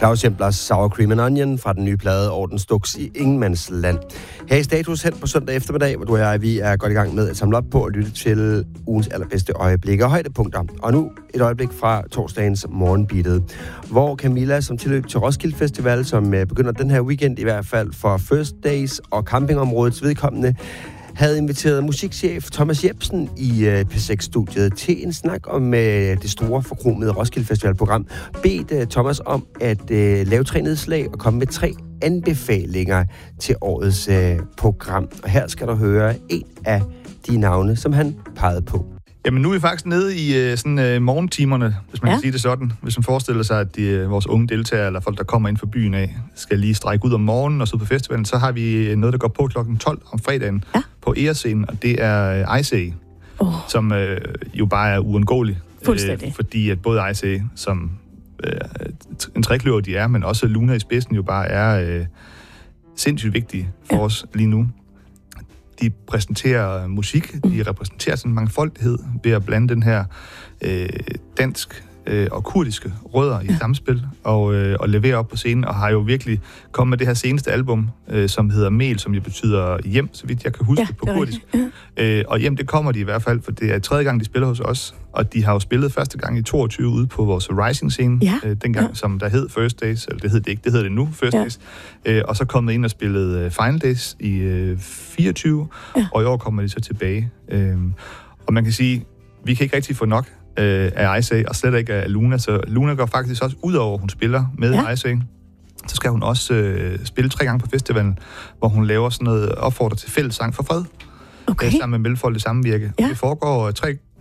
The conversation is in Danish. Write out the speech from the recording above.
Claus Hemblers Sour Cream and Onion fra den nye plade Ordens Duks i Ingenmandsland. Her i Status hen på søndag eftermiddag, hvor du og jeg, vi er godt i gang med at samle op på og lytte til ugens allerbedste øjeblikke og højdepunkter. Og nu et øjeblik fra torsdagens morgenbeatet, hvor Camilla som tilløb til Roskilde Festival, som begynder den her weekend i hvert fald for First Days og campingområdets vedkommende, havde inviteret musikchef Thomas Jebsen i P6-studiet til en snak om det store forkromede Roskilde Festival-program. Bedt Thomas om at lave 3 nedslag og komme med 3 anbefalinger til årets program. Og her skal du høre en af de navne, som han pegede på. Jamen nu er vi faktisk nede i morgentimerne, hvis man kan sige det sådan. Hvis man forestiller sig, at vores unge deltagere, eller folk, der kommer ind fra byen af, skal lige strække ud om morgenen og så på festivalen, så har vi noget, der går på klokken 12 om fredagen på Erescenen, og det er Ice som jo bare er uundgåelig. Fuldstændig. Fordi at både Ice som en trekløver de er, men også Luna i spidsen jo bare er sindssygt vigtige for os lige nu. De præsenterer musik, de repræsenterer sådan en mangfoldighed ved at blande den her dansk og kurdiske rødder i samspil og levere op på scenen, og har jo virkelig kommet med det her seneste album, som hedder Mel, som jo betyder hjem, så vidt jeg kan huske det på kurdisk. Og hjem, det kommer de i hvert fald, for det er 3. gang, de spiller hos os, og de har jo spillet første gang i 22 ude på vores Rising-scene, dengang, som der hed First Days, eller det hed det ikke, det hedder det nu, First Days, og så kommet ind og spillet Final Days i 24, og i år kommer de så tilbage. Og man kan sige, vi kan ikke rigtig få nok af Ice, og slet ikke af Luna, så Luna går faktisk også ud over, at hun spiller med Ice. Så skal hun også spille 3 gange på festivalen, hvor hun laver sådan noget opfordrer til fællessang for fred, sammen med Mellemfolkeligt Samvirke. Det foregår 3